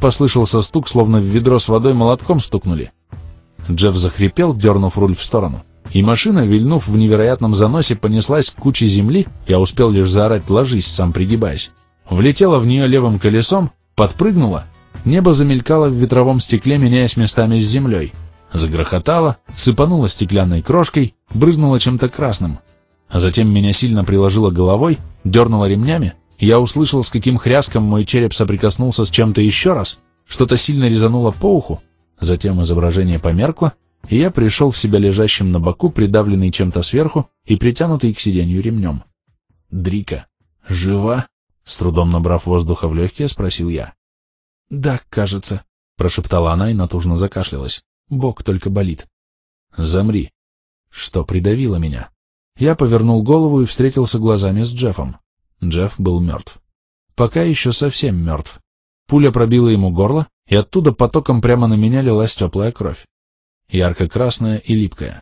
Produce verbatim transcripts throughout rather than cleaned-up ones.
послышался стук, словно в ведро с водой молотком стукнули. Джефф захрипел, дернув руль в сторону, и машина, вильнув в невероятном заносе, понеслась к куче земли, я успел лишь заорать «ложись», сам пригибаясь. Влетела в нее левым колесом, подпрыгнула, небо замелькало в ветровом стекле, меняясь местами с землей. Загрохотало, сыпануло стеклянной крошкой, брызнуло чем-то красным. А затем меня сильно приложило головой, дернуло ремнями, и я услышал, с каким хряском мой череп соприкоснулся с чем-то еще раз, что-то сильно резануло по уху, затем изображение померкло, и я пришел в себя лежащим на боку, придавленный чем-то сверху и притянутый к сиденью ремнем. «Дрика, жива?» — с трудом набрав воздуха в легкие, спросил я. «Да, кажется», — прошептала она и натужно закашлялась. «Бок только болит». «Замри». Что придавило меня? Я повернул голову и встретился глазами с Джеффом. Джефф был мертв. Пока еще совсем мертв. Пуля пробила ему горло, и оттуда потоком прямо на меня лилась теплая кровь. Ярко-красная и липкая.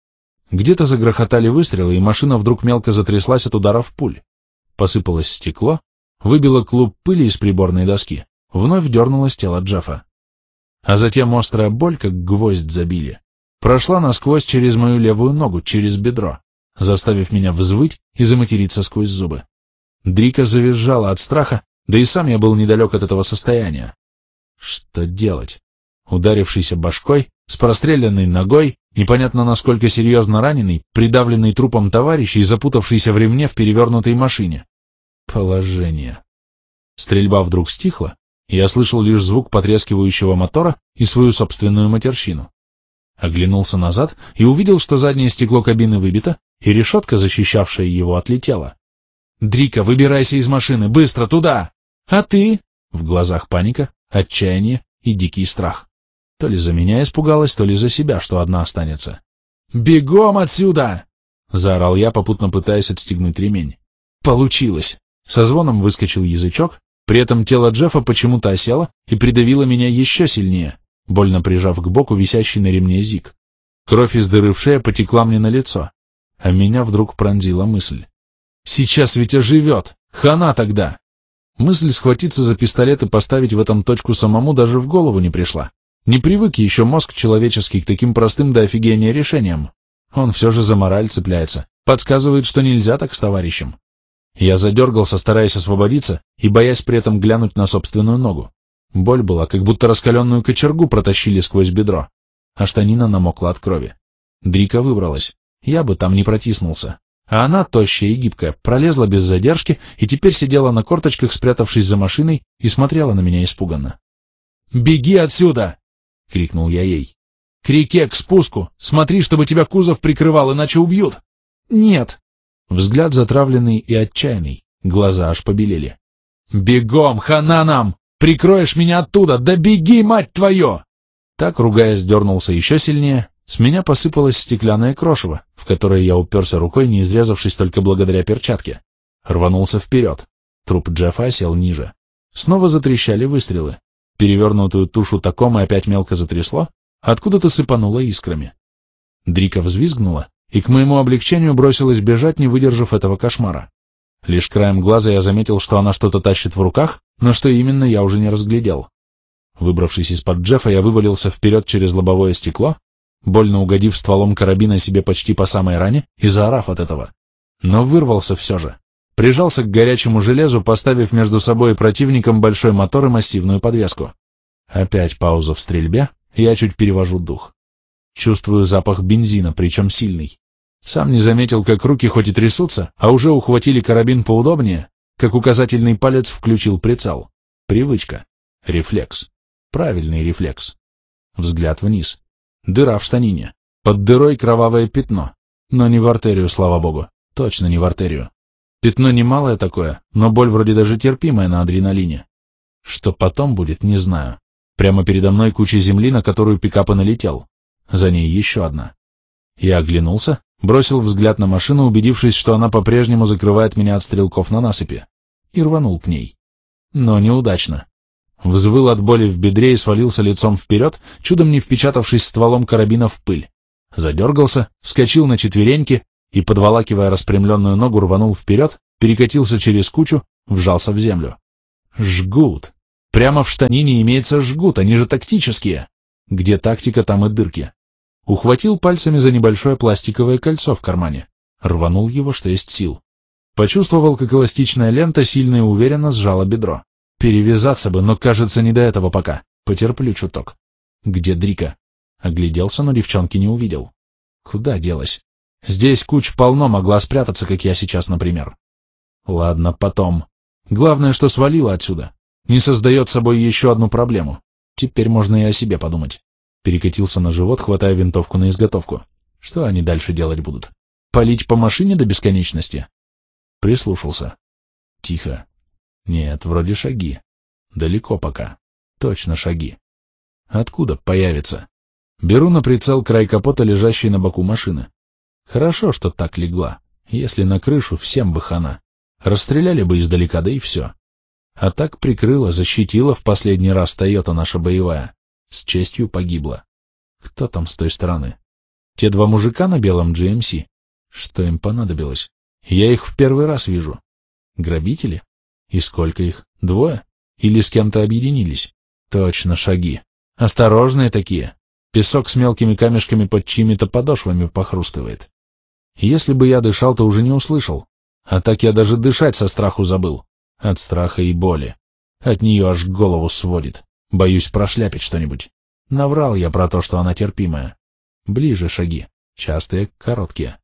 Где-то загрохотали выстрелы, и машина вдруг мелко затряслась от ударов пуль. Посыпалось стекло, выбило клуб пыли из приборной доски, вновь дернулось тело Джеффа. А затем острая боль, как гвоздь забили, прошла насквозь через мою левую ногу, через бедро, заставив меня взвыть и заматериться сквозь зубы. Дрика завизжала от страха, да и сам я был недалек от этого состояния. Что делать? Ударившийся башкой, с простреленной ногой, непонятно насколько серьезно раненый, придавленный трупом товарища и запутавшийся в ремне в перевернутой машине. Положение. Стрельба вдруг стихла, и я слышал лишь звук потрескивающего мотора и свою собственную матерщину. Оглянулся назад и увидел, что заднее стекло кабины выбито, и решетка, защищавшая его, отлетела. «Дрика, выбирайся из машины, быстро, туда!» «А ты?» В глазах паника, отчаяние и дикий страх. То ли за меня испугалась, то ли за себя, что одна останется. «Бегом отсюда!» — заорал я, попутно пытаясь отстегнуть ремень. Получилось. Со звоном выскочил язычок, при этом тело Джеффа почему-то осело и придавило меня еще сильнее, больно прижав к боку висящий на ремне зиг. Кровь из дыры в шее потекла мне на лицо, а меня вдруг пронзила мысль. «Сейчас ведь оживет! Хана тогда!» Мысль схватиться за пистолет и поставить в этом точку самому даже в голову не пришла. Не привык еще мозг человеческий к таким простым до офигения решениям. Он все же за мораль цепляется, подсказывает, что нельзя так с товарищем. Я задергался, стараясь освободиться и боясь при этом глянуть на собственную ногу. Боль была, как будто раскаленную кочергу протащили сквозь бедро, а штанина намокла от крови. Дрика выбралась, я бы там не протиснулся. А она, тощая и гибкая, пролезла без задержки и теперь сидела на корточках, спрятавшись за машиной, и смотрела на меня испуганно. «Беги отсюда!» — крикнул я ей. «К реке, к спуску! Смотри, чтобы тебя кузов прикрывал, иначе убьют!» «Нет!» Взгляд затравленный и отчаянный, глаза аж побелели. «Бегом, хана нам! Прикроешь меня оттуда! Да беги, мать твою!» Так, ругаясь, дернулся еще сильнее. С меня посыпалось стеклянное крошево, в которое я уперся рукой, не изрезавшись только благодаря перчатке. Рванулся вперед. Труп Джеффа сел ниже. Снова затрещали выстрелы. Перевернутую тушу такома опять мелко затрясло, откуда-то сыпануло искрами. Дрика взвизгнула и к моему облегчению бросилась бежать, не выдержав этого кошмара. Лишь краем глаза я заметил, что она что-то тащит в руках, но что именно, я уже не разглядел. Выбравшись из-под Джеффа, я вывалился вперед через лобовое стекло, больно угодив стволом карабина себе почти по самой ране и заорав от этого. Но вырвался все же. Прижался к горячему железу, поставив между собой и противником большой мотор и массивную подвеску. Опять пауза в стрельбе, я чуть перевожу дух. Чувствую запах бензина, причем сильный. Сам не заметил, как руки хоть и трясутся, а уже ухватили карабин поудобнее, как указательный палец включил прицел. Привычка. Рефлекс. Правильный рефлекс. Взгляд вниз. Дыра в штанине. Под дырой кровавое пятно. Но не в артерию, слава богу. Точно не в артерию. Пятно немалое такое, но боль вроде даже терпимая на адреналине. Что потом будет, не знаю. Прямо передо мной куча земли, на которую пикап и налетел. За ней еще одна. Я оглянулся, бросил взгляд на машину, убедившись, что она по-прежнему закрывает меня от стрелков на насыпи, и рванул к ней. Но неудачно. Взвыл от боли в бедре и свалился лицом вперед, чудом не впечатавшись стволом карабина в пыль. Задергался, вскочил на четвереньки и, подволакивая распрямленную ногу, рванул вперед, перекатился через кучу, вжался в землю. Жгут. Прямо в штанине имеется жгут, они же тактические. Где тактика, там и дырки. Ухватил пальцами за небольшое пластиковое кольцо в кармане. Рванул его, что есть сил. Почувствовал, как эластичная лента сильно и уверенно сжала бедро. Перевязаться бы, но, кажется, не до этого пока. Потерплю чуток. Где Дрика? Огляделся, но девчонки не увидел. Куда делась? Здесь куч полно, могла спрятаться, как я сейчас, например. Ладно, потом. Главное, что свалила отсюда. Не создает собой еще одну проблему. Теперь можно и о себе подумать. Перекатился на живот, хватая винтовку на изготовку. Что они дальше делать будут? Палить по машине до бесконечности? Прислушался. Тихо. Нет, вроде шаги. Далеко пока. Точно шаги. Откуда появится? Беру на прицел край капота, лежащей на боку машины. Хорошо, что так легла. Если на крышу, всем бы хана. Расстреляли бы издалека, да и все. А так прикрыла, защитила в последний раз Тойота наша боевая. С честью погибла. Кто там с той стороны? Те два мужика на белом джи эм си? Что им понадобилось? Я их в первый раз вижу. Грабители? И сколько их? Двое? Или с кем-то объединились? Точно, шаги. Осторожные такие. Песок с мелкими камешками под чьими-то подошвами похрустывает. Если бы я дышал, то уже не услышал. А так я даже дышать со страху забыл. От страха и боли. От нее аж голову сводит. Боюсь прошляпить что-нибудь. Наврал я про то, что она терпимая. Ближе шаги. Частые, короткие.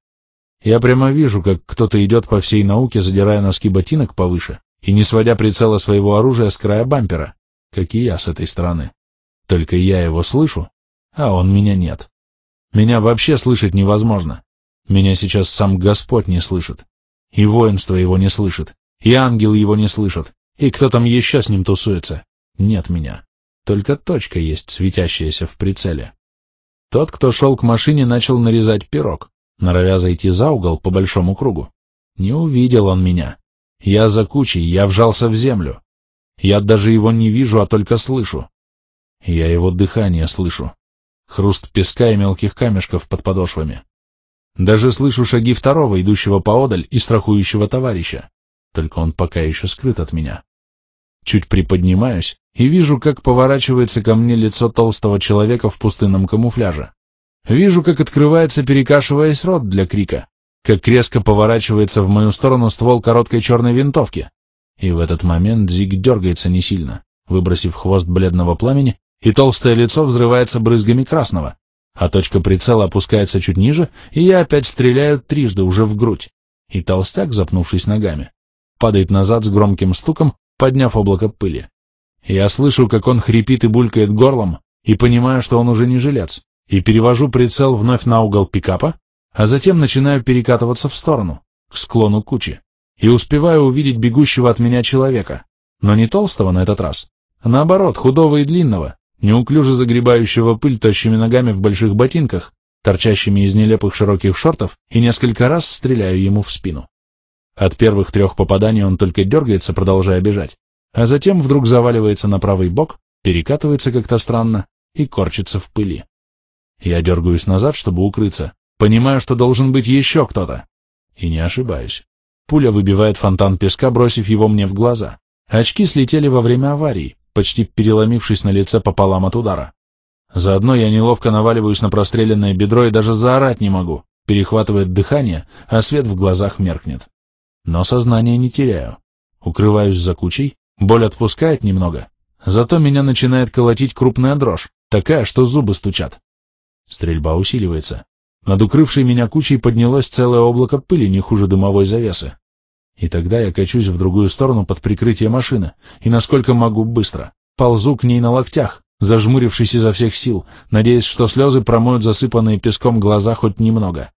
Я прямо вижу, как кто-то идет по всей науке, задирая носки ботинок повыше и не сводя прицела своего оружия с края бампера, как и я с этой стороны. Только я его слышу, а он меня нет. Меня вообще слышать невозможно. Меня сейчас сам Господь не слышит. И воинство его не слышит. И ангел его не слышит. И кто там еще с ним тусуется? Нет меня. Только точка есть, светящаяся в прицеле. Тот, кто шел к машине, начал нарезать пирог, норовя зайти за угол по большому кругу. Не увидел он меня. Я за кучей, я вжался в землю. Я даже его не вижу, а только слышу. Я его дыхание слышу. Хруст песка и мелких камешков под подошвами. Даже слышу шаги второго, идущего поодаль и страхующего товарища. Только он пока еще скрыт от меня. Чуть приподнимаюсь и вижу, как поворачивается ко мне лицо толстого человека в пустынном камуфляже. Вижу, как открывается, перекашиваясь, рот для крика, как резко поворачивается в мою сторону ствол короткой черной винтовки. И в этот момент Зиг дергается не сильно, выбросив хвост бледного пламени, и толстое лицо взрывается брызгами красного, а точка прицела опускается чуть ниже, и я опять стреляю трижды уже в грудь. И толстяк, запнувшись ногами, падает назад с громким стуком, подняв облако пыли. Я слышу, как он хрипит и булькает горлом, и понимаю, что он уже не жилец, и перевожу прицел вновь на угол пикапа, а затем начинаю перекатываться в сторону, к склону кучи, и успеваю увидеть бегущего от меня человека, но не толстого на этот раз, а наоборот, худого и длинного, неуклюже загребающего пыль тощими ногами в больших ботинках, торчащими из нелепых широких шортов, и несколько раз стреляю ему в спину. От первых трех попаданий он только дергается, продолжая бежать, а затем вдруг заваливается на правый бок, перекатывается как-то странно и корчится в пыли. Я дергаюсь назад, чтобы укрыться, понимаю, что должен быть еще кто-то. И не ошибаюсь. Пуля выбивает фонтан песка, бросив его мне в глаза. Очки слетели во время аварии, почти переломившись на лице пополам от удара. Заодно я неловко наваливаюсь на простреленное бедро и даже заорать не могу, перехватывает дыхание, а свет в глазах меркнет. Но сознание не теряю. Укрываюсь за кучей, боль отпускает немного, зато меня начинает колотить крупная дрожь, такая, что зубы стучат. Стрельба усиливается. Над укрывшей меня кучей поднялось целое облако пыли, не хуже дымовой завесы. И тогда я качусь в другую сторону под прикрытие машины, и насколько могу быстро, ползу к ней на локтях, зажмурившись изо всех сил, надеясь, что слезы промоют засыпанные песком глаза хоть немного.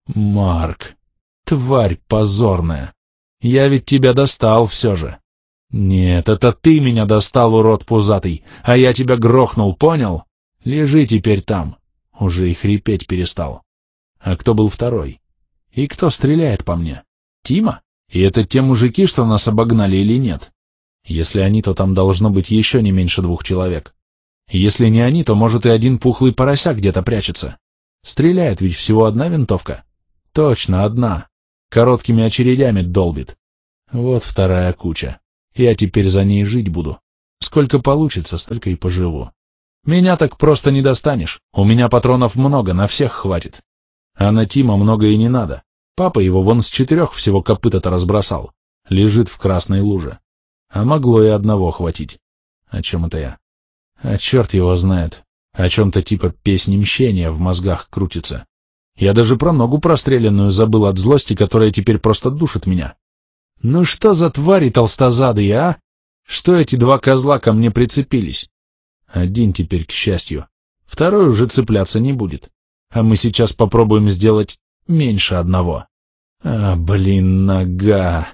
Марк, тварь позорная, я ведь тебя достал все же. Нет, это ты меня достал, урод пузатый, а я тебя грохнул, понял? Лежи теперь там. Уже и хрипеть перестал. А кто был второй? И кто стреляет по мне? Тима? И это те мужики, что нас обогнали, или нет? Если они, то там должно быть еще не меньше двух человек. Если не они, то, может, и один пухлый порося где-то прячется. Стреляет ведь всего одна винтовка. Точно, одна. Короткими очередями долбит. Вот вторая куча. Я теперь за ней жить буду. Сколько получится, столько и поживу. Меня так просто не достанешь. У меня патронов много, на всех хватит. А на Тима много и не надо. Папа его вон с четырех всего копыта-то разбросал. Лежит в красной луже. А могло и одного хватить. О чем это я? А черт его знает. О чем-то типа песни мщения в мозгах крутится. Я даже про ногу простреленную забыл от злости, которая теперь просто душит меня. Ну что за твари толстозадые, а? Что эти два козла ко мне прицепились? Один теперь, к счастью. Второй уже цепляться не будет. А мы сейчас попробуем сделать меньше одного. А, блин, нога.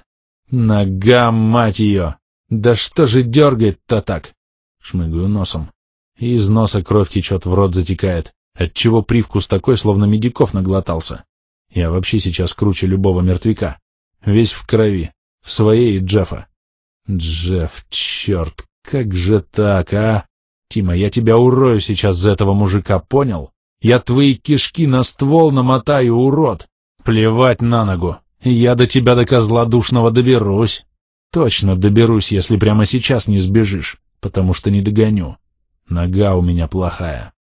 Нога, мать ее. Да что же дергает-то так? Шмыгаю носом. И из носа кровь течет, в рот затекает, отчего привкус такой, словно медиков наглотался. Я вообще сейчас круче любого мертвяка. Весь в крови. В своей и Джеффа. Джефф, черт, как же так, а? Тима, я тебя урою сейчас за этого мужика, понял? Я твои кишки на ствол намотаю, урод. Плевать на ногу. Я до тебя, до козла душного, доберусь. Точно доберусь, если прямо сейчас не сбежишь, потому что не догоню. Нога у меня плохая.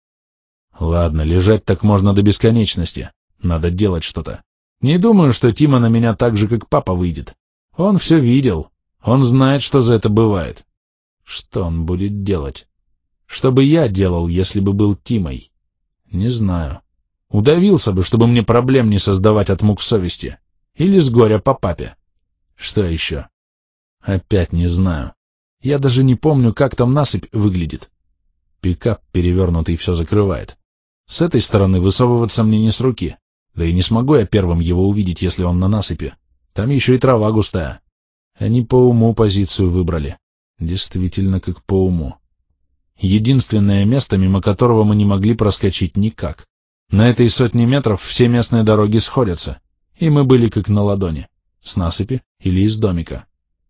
Ладно, лежать так можно до бесконечности. Надо делать что-то. Не думаю, что Тима на меня так же, как папа, выйдет. Он все видел. Он знает, что за это бывает. Что он будет делать? Что бы я делал, если бы был Тимой? Не знаю. Удавился бы, чтобы мне проблем не создавать от мук совести. Или с горя по папе. Что еще? Опять не знаю. Я даже не помню, как там насыпь выглядит. Пикап перевернутый все закрывает. С этой стороны высовываться мне не с руки. Да и не смогу я первым его увидеть, если он на насыпи. Там еще и трава густая. Они по уму позицию выбрали. Действительно, как по уму. Единственное место, мимо которого мы не могли проскочить никак. На этой сотне метров все местные дороги сходятся, и мы были как на ладони. С насыпи или из домика.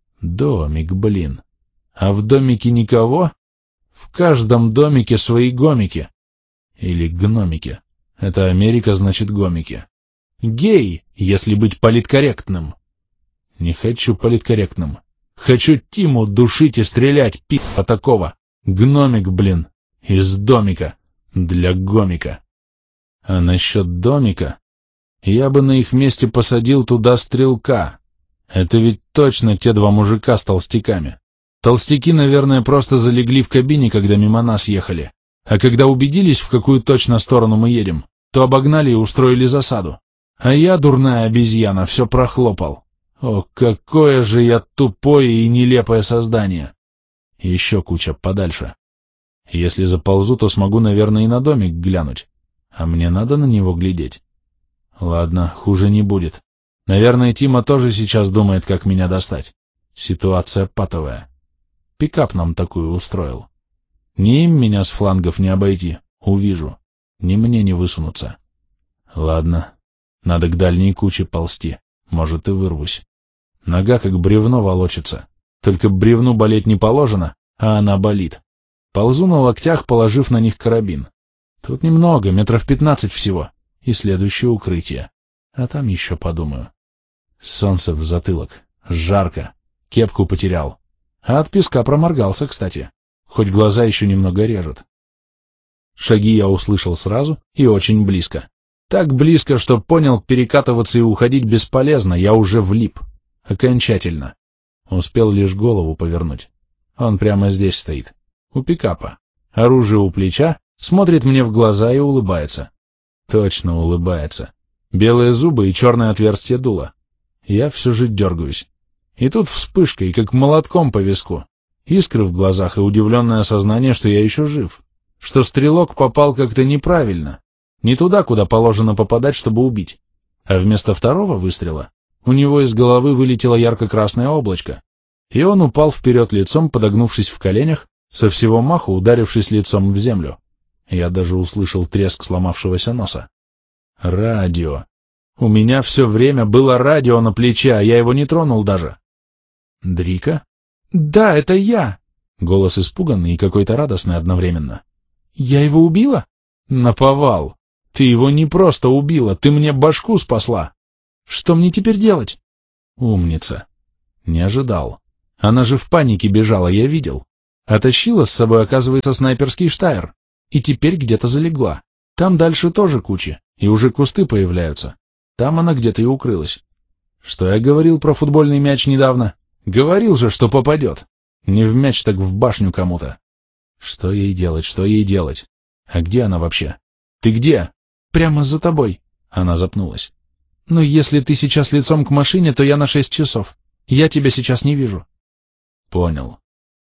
Домик, блин. А в домике никого? В каждом домике свои гомики. Или гномики. Это Америка, значит гомики. Гей, если быть политкорректным. Не хочу политкорректным. Хочу Тиму душить и стрелять, пи***а такого. Гномик, блин. Из домика. Для гомика. А насчет домика? Я бы на их месте посадил туда стрелка. Это ведь точно те два мужика с толстяками. Толстяки, наверное, просто залегли в кабине, когда мимо нас ехали. А когда убедились, в какую точно сторону мы едем, то обогнали и устроили засаду. А я, дурная обезьяна, все прохлопал. О, какое же я тупое и нелепое создание. Еще куча подальше. Если заползу, то смогу, наверное, и на домик глянуть. А мне надо на него глядеть. Ладно, хуже не будет. Наверное, Тима тоже сейчас думает, как меня достать. Ситуация патовая. Пикап нам такую устроил. Ни им меня с флангов не обойти, увижу. Ни мне не высунуться. Ладно, надо к дальней куче ползти, может и вырвусь. Нога как бревно волочится. Только бревну болеть не положено, а она болит. Ползу на локтях, положив на них карабин. Тут немного, метров пятнадцать всего, и следующее укрытие. А там еще подумаю. Солнце в затылок, жарко, кепку потерял. А от песка проморгался, кстати, хоть глаза еще немного режут. Шаги я услышал сразу и очень близко. Так близко, что понял, перекатываться и уходить бесполезно, я уже влип. Окончательно. Успел лишь голову повернуть. Он прямо здесь стоит, у пикапа. Оружие у плеча, смотрит мне в глаза и улыбается. Точно улыбается. Белые зубы и черное отверстие дула. Я все же дергаюсь. И тут вспышка, и как молотком по виску. Искры в глазах и удивленное осознание, что я еще жив. Что стрелок попал как-то неправильно. Не туда, куда положено попадать, чтобы убить. А вместо второго выстрела у него из головы вылетело ярко-красное облачко. И он упал вперед лицом, подогнувшись в коленях, со всего маху ударившись лицом в землю. Я даже услышал треск сломавшегося носа. Радио. У меня все время было радио на плече, а я его не тронул даже. Дрика? Да, это я. Голос испуганный и какой-то радостный одновременно. Я его убила? Наповал. Ты его не просто убила, ты мне башку спасла. Что мне теперь делать? Умница. Не ожидал. Она же в панике бежала, я видел. А тащила с собой, оказывается, снайперский штайр. И теперь где-то залегла. Там дальше тоже куча, и уже кусты появляются. Там она где-то и укрылась. Что я говорил про футбольный мяч недавно? Говорил же, что попадет. Не в мяч, так в башню кому-то. Что ей делать, что ей делать? А где она вообще? Ты где? Прямо за тобой. Она запнулась. Ну, если ты сейчас лицом к машине, то я на шесть часов. Я тебя сейчас не вижу. Понял.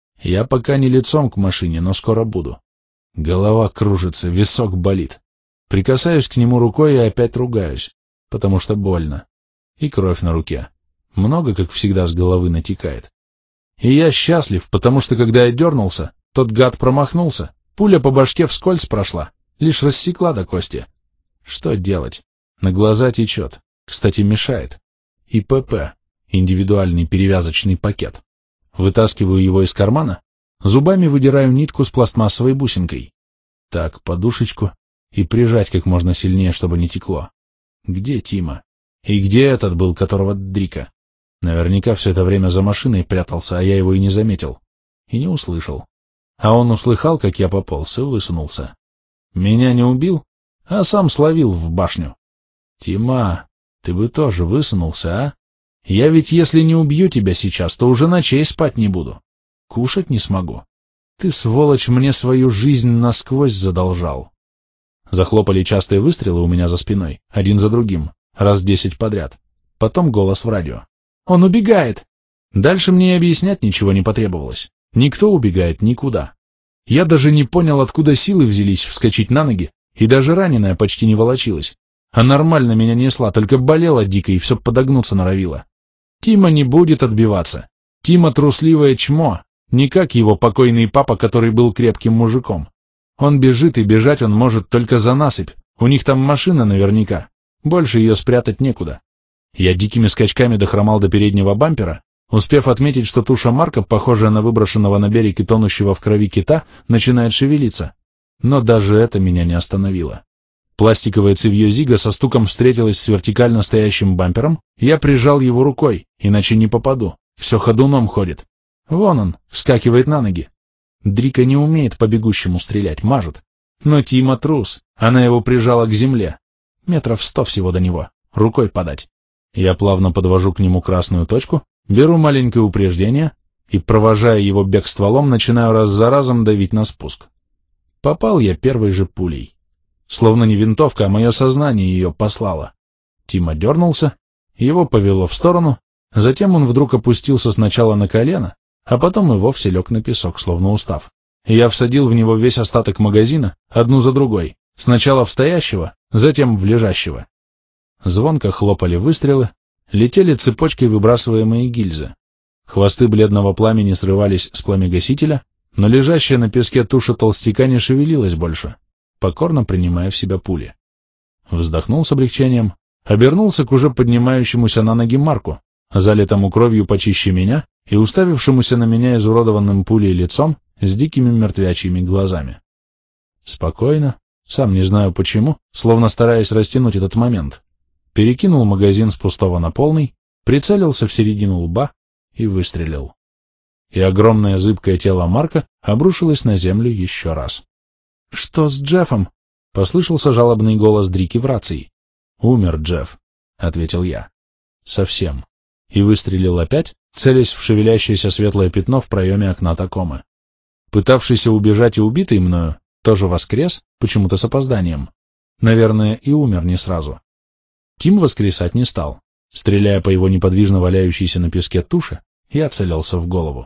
Я пока не лицом к машине, но скоро буду. Голова кружится, висок болит. Прикасаюсь к нему рукой и опять ругаюсь, потому что больно. И кровь на руке. Много, как всегда, с головы натекает. И я счастлив, потому что, когда я дернулся, тот гад промахнулся, пуля по башке вскользь прошла, лишь рассекла до кости. Что делать? На глаза течет, кстати, мешает. И ПП, индивидуальный перевязочный пакет. Вытаскиваю его из кармана, зубами выдираю нитку с пластмассовой бусинкой. Так, подушечку и прижать как можно сильнее, чтобы не текло. Где Тима? И где этот был, которого Дрика? Наверняка все это время за машиной прятался, а я его и не заметил. И не услышал. А он услыхал, как я пополз, и высунулся. Меня не убил, а сам словил в башню. Тима, ты бы тоже высунулся, а? Я ведь если не убью тебя сейчас, то уже ночей спать не буду. Кушать не смогу. Ты, сволочь, мне свою жизнь насквозь задолжал. Захлопали частые выстрелы у меня за спиной, один за другим, раз десять подряд. Потом голос в радио. Он убегает! Дальше мне и объяснять ничего не потребовалось. Никто убегает никуда. Я даже не понял, откуда силы взялись вскочить на ноги, и даже раненая почти не волочилась. А нормально меня несла, только болела дико и все подогнуться норовила. Тима не будет отбиваться. Тима трусливое чмо, не как его покойный папа, который был крепким мужиком. Он бежит, и бежать он может только за насыпь. У них там машина наверняка. Больше ее спрятать некуда. Я дикими скачками дохромал до переднего бампера, успев отметить, что туша Марка, похожая на выброшенного на берег и тонущего в крови кита, начинает шевелиться. Но даже это меня не остановило. Пластиковое цевье Зига со стуком встретилось с вертикально стоящим бампером, я прижал его рукой, иначе не попаду, все ходуном ходит. Вон он, вскакивает на ноги. Дрика не умеет по бегущему стрелять, мажет. Но Тима трус, она его прижала к земле. Метров сто всего до него, рукой подать. Я плавно подвожу к нему красную точку, беру маленькое упреждение и, провожая его бег стволом, начинаю раз за разом давить на спуск. Попал я первой же пулей. Словно не винтовка, а мое сознание ее послало. Тима дернулся, его повело в сторону, затем он вдруг опустился сначала на колено, а потом и вовсе лег на песок, словно устав. Я всадил в него весь остаток магазина, одну за другой, сначала в стоящего, затем в лежащего. Звонко хлопали выстрелы, летели цепочкой выбрасываемые гильзы. Хвосты бледного пламени срывались с пламегасителя, но лежащая на песке туша толстяка не шевелилась больше, покорно принимая в себя пули. Вздохнул с облегчением, обернулся к уже поднимающемуся на ноги Марку, залитому кровью почище меня и уставившемуся на меня изуродованным пулей лицом с дикими мертвячьими глазами. Спокойно, сам не знаю почему, словно стараясь растянуть этот момент, перекинул магазин с пустого на полный, прицелился в середину лба и выстрелил. И огромное зыбкое тело Марка обрушилось на землю еще раз. — Что с Джеффом? — послышался жалобный голос Дрики в рации. — Умер Джефф, — ответил я. — Совсем. И выстрелил опять, целясь в шевелящееся светлое пятно в проеме окна такомы. Пытавшийся убежать и убитый мною тоже воскрес, почему-то с опозданием. Наверное, и умер не сразу. Тим воскресать не стал. Стреляя по его неподвижно валяющейся на песке туше, я целился в голову.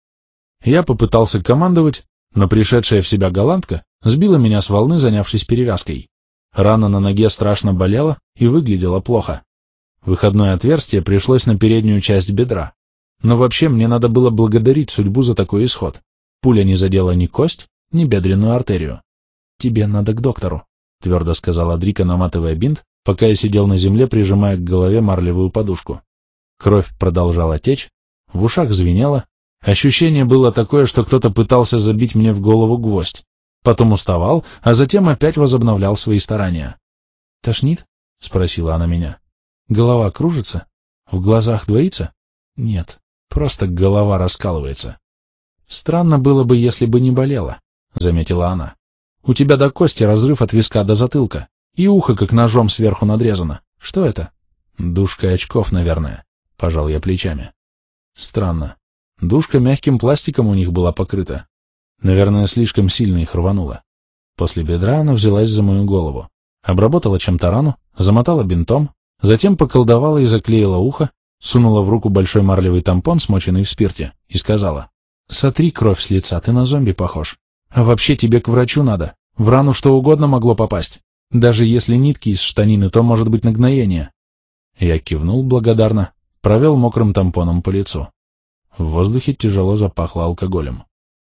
Я попытался командовать, но пришедшая в себя голландка сбила меня с волны, занявшись перевязкой. Рана на ноге страшно болела и выглядела плохо. Выходное отверстие пришлось на переднюю часть бедра. Но вообще мне надо было благодарить судьбу за такой исход. Пуля не задела ни кость, ни бедренную артерию. «Тебе надо к доктору», — твердо сказала Дрика, наматывая бинт, пока я сидел на земле, прижимая к голове марлевую подушку. Кровь продолжала течь, в ушах звенело, ощущение было такое, что кто-то пытался забить мне в голову гвоздь. Потом уставал, а затем опять возобновлял свои старания. «Тошнит?» — спросила она меня. «Голова кружится? В глазах двоится?» «Нет, просто голова раскалывается». Странно было бы, если бы не болела, — заметила она. У тебя до кости разрыв от виска до затылка, и ухо как ножом сверху надрезано. Что это? Дужка очков, наверное, — пожал я плечами. Странно. Дужка мягким пластиком у них была покрыта. Наверное, слишком сильно их рвануло. После бедра она взялась за мою голову, обработала чем-то рану, замотала бинтом, затем поколдовала и заклеила ухо, сунула в руку большой марлевый тампон, смоченный в спирте, и сказала: «Сотри кровь с лица, ты на зомби похож. А вообще тебе к врачу надо. В рану что угодно могло попасть. Даже если нитки из штанины, то может быть нагноение». Я кивнул благодарно, провел мокрым тампоном по лицу. В воздухе тяжело запахло алкоголем.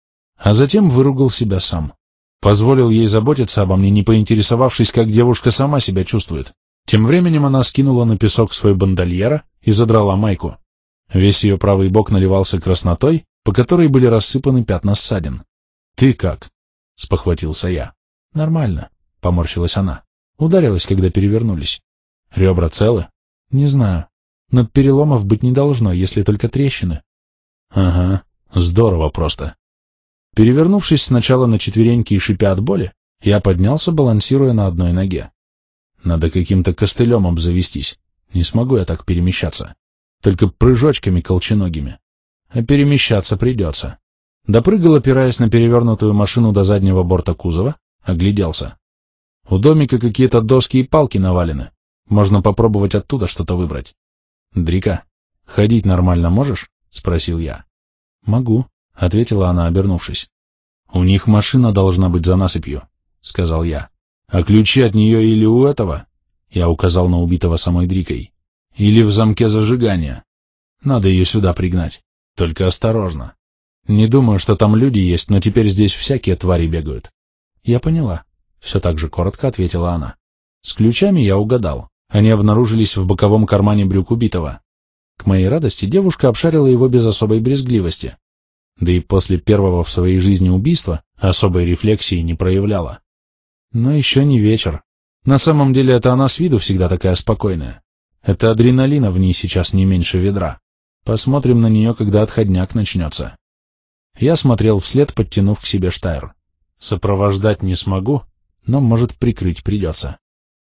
А затем выругал себя сам. Позволил ей заботиться обо мне, не поинтересовавшись, как девушка сама себя чувствует. Тем временем она скинула на песок свой бандольера и задрала майку. Весь ее правый бок наливался краснотой, по которой были рассыпаны пятна ссадин. «Ты как?» — спохватился я. «Нормально», — поморщилась она. Ударилась, когда перевернулись. «Ребра целы?» «Не знаю. Но переломов быть не должно, если только трещины». «Ага, здорово просто». Перевернувшись сначала на четвереньки и шипя от боли, я поднялся, балансируя на одной ноге. Надо каким-то костылем обзавестись. Не смогу я так перемещаться. Только прыжочками колченогими. А перемещаться придется. Допрыгал, опираясь на перевернутую машину до заднего борта кузова, огляделся. У домика какие-то доски и палки навалены. Можно попробовать оттуда что-то выбрать. «Дрика, ходить нормально можешь?» — спросил я. «Могу», — ответила она, обернувшись. «У них машина должна быть за насыпью», — сказал я. «А ключи от нее или у этого?» — я указал на убитого самой Дрикой. «Или в замке зажигания. Надо ее сюда пригнать. Только осторожно. Не думаю, что там люди есть, но теперь здесь всякие твари бегают». «Я поняла», — все так же коротко ответила она. С ключами я угадал. Они обнаружились в боковом кармане брюк убитого. К моей радости девушка обшарила его без особой брезгливости. Да и после первого в своей жизни убийства особой рефлексии не проявляла. Но еще не вечер. На самом деле это она с виду всегда такая спокойная. Это адреналина в ней сейчас не меньше ведра. Посмотрим на нее, когда отходняк начнется. Я смотрел вслед, подтянув к себе Штайр. Сопровождать не смогу, но, может, прикрыть придется.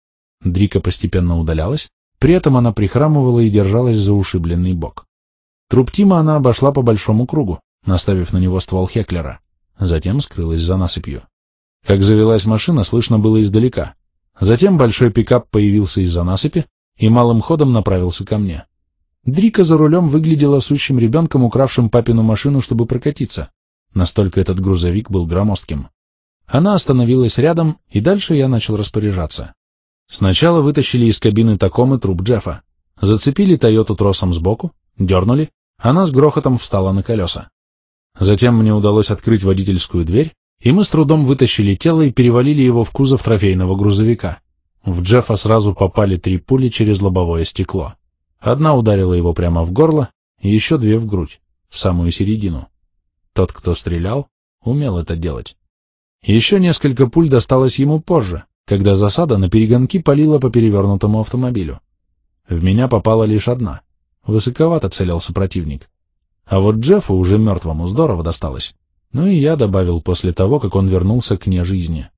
Дрика постепенно удалялась, при этом она прихрамывала и держалась за ушибленный бок. Труп Тима она обошла по большому кругу, наставив на него ствол Хеклера, затем скрылась за насыпью. Как завелась машина, слышно было издалека. Затем большой пикап появился из-за насыпи и малым ходом направился ко мне. Дрика за рулем выглядела сущим ребенком, укравшим папину машину, чтобы прокатиться. Настолько этот грузовик был громоздким. Она остановилась рядом, и дальше я начал распоряжаться. Сначала вытащили из кабины Такомы труп Джеффа, зацепили Тойоту тросом сбоку, дернули, она с грохотом встала на колеса. Затем мне удалось открыть водительскую дверь, и мы с трудом вытащили тело и перевалили его в кузов трофейного грузовика. В Джеффа сразу попали три пули через лобовое стекло. Одна ударила его прямо в горло, и еще две в грудь, в самую середину. Тот, кто стрелял, умел это делать. Еще несколько пуль досталось ему позже, когда засада на перегонки палила по перевернутому автомобилю. В меня попала лишь одна. Высоковато целился противник. А вот Джеффу, уже мертвому, здорово досталось. Ну и я добавил после того, как он вернулся к нежизни.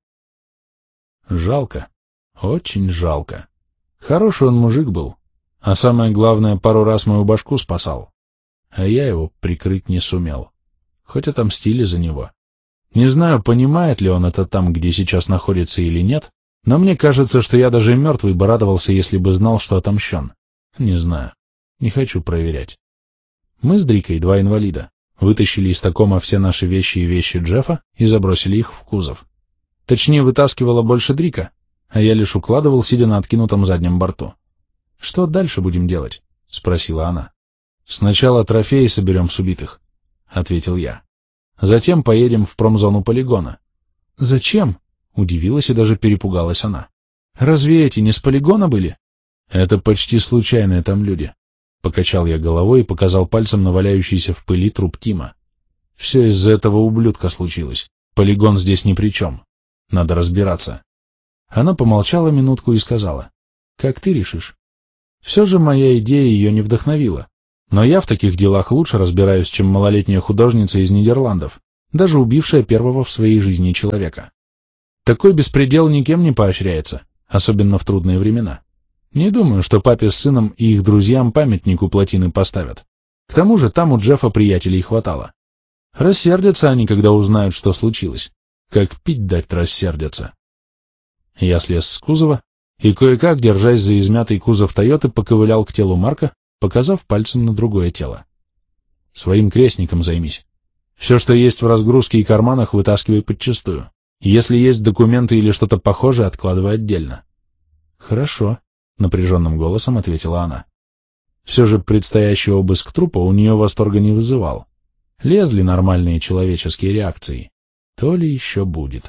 Жалко. Очень жалко. Хороший он мужик был. А самое главное, пару раз мою башку спасал. А я его прикрыть не сумел. Хоть отомстили за него. Не знаю, понимает ли он это там, где сейчас находится или нет, но мне кажется, что я даже мертвый бы радовался, если бы знал, что отомщен. Не знаю. Не хочу проверять. Мы с Дрикой, два инвалида, вытащили из Такома все наши вещи и вещи Джеффа и забросили их в кузов. Точнее, вытаскивала больше Дрика, а я лишь укладывал, сидя на откинутом заднем борту. «Что дальше будем делать?» — спросила она. «Сначала трофеи соберем с убитых», — ответил я. «Затем поедем в промзону полигона». «Зачем?» — удивилась и даже перепугалась она. «Разве эти не с полигона были?» «Это почти случайные там люди», — покачал я головой и показал пальцем на валяющийся в пыли труп Тима. «Все из-за этого ублюдка случилось. Полигон здесь ни при чем. Надо разбираться». Она помолчала минутку и сказала: «Как ты решишь?» Все же моя идея ее не вдохновила. Но я в таких делах лучше разбираюсь, чем малолетняя художница из Нидерландов, даже убившая первого в своей жизни человека. Такой беспредел никем не поощряется, особенно в трудные времена. Не думаю, что папе с сыном и их друзьям памятник у плотины поставят. К тому же там у Джеффа приятелей хватало. Рассердятся они, когда узнают, что случилось. Как пить дать рассердятся. Я слез с кузова и, кое-как, держась за измятый кузов Тойоты, поковылял к телу Марка, показав пальцем на другое тело. Своим крестником займись. Все, что есть в разгрузке и карманах, вытаскивай подчистую. Если есть документы или что-то похожее, откладывай отдельно. Хорошо, напряженным голосом ответила она. Все же предстоящий обыск трупа у нее восторга не вызывал. Лезли нормальные человеческие реакции. То ли еще будет.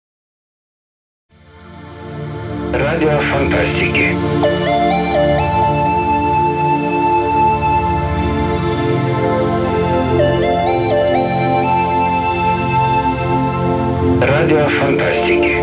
Радио фантастики. Радио фантастики.